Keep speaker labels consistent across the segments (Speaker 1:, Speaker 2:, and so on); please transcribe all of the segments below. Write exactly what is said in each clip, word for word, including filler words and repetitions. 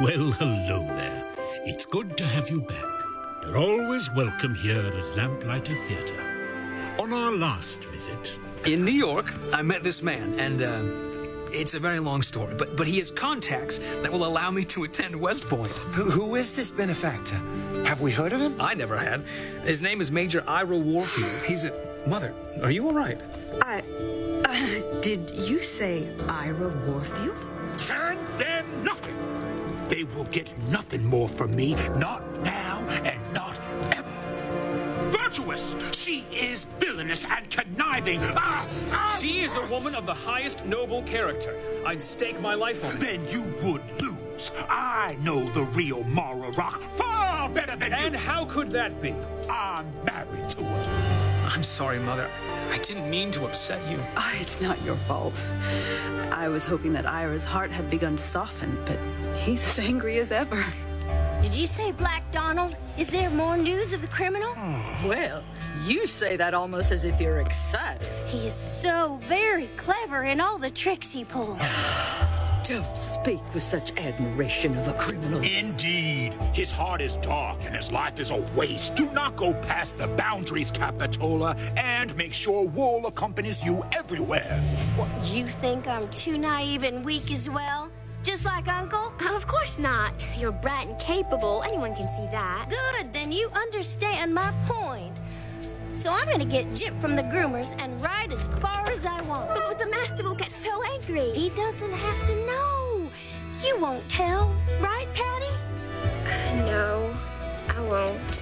Speaker 1: Well, hello there. It's good to have you back. You're always welcome here at Lamplighter Theatre. On our last visit...
Speaker 2: In New York, I met this man, and, uh, it's a very long story, but, but he has contacts that will allow me to attend West Point.
Speaker 3: Who, who is this benefactor? Have we heard of him?
Speaker 2: I never had. His name is Major Ira Warfield. He's a... Mother, are you all right?
Speaker 4: I... Uh, did you say Ira Warfield?
Speaker 1: And then nothing. They will get nothing more from me, not now and not ever. Virtuous! She is villainous and conniving. Ah, ah,
Speaker 2: She is a woman of the highest noble character. I'd stake my life on it.
Speaker 1: Then you would lose. I know the real Mara Rock far better than
Speaker 2: And
Speaker 1: you.
Speaker 2: how could that be?
Speaker 1: I'm married to her.
Speaker 2: I'm sorry, Mother. I didn't mean to upset you.
Speaker 4: Oh, it's not your fault. I was hoping that Ira's heart had begun to soften, but he's as angry as ever.
Speaker 5: Did you say Black Donald? Is there more news of the criminal?
Speaker 4: Well, you say that almost as if you're excited.
Speaker 5: He is so very clever in all the tricks he pulls.
Speaker 4: Don't speak with such admiration of a criminal.
Speaker 1: Indeed. His heart is dark and his life is a waste. Do not go past the boundaries, Capitola, and make sure wool accompanies you everywhere.
Speaker 5: What, you think I'm too naive and weak as well? Just like Uncle? Of course not. You're bright and capable. Anyone can see that. Good, then you understand my point. So I'm gonna get Jip from the groomers and ride as far as I want. But, but the master will get so angry. He doesn't have to know. You won't tell, right, Patty? No, I won't.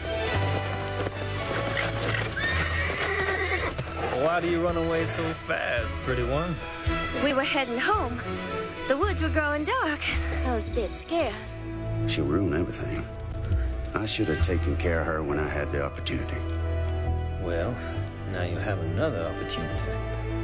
Speaker 6: Why do you run away so fast, pretty one?
Speaker 5: We were heading home. The woods were growing dark. I was a bit scared.
Speaker 7: She'll ruin everything. I should have taken care of her when I had the opportunity.
Speaker 6: Well, now you have another opportunity.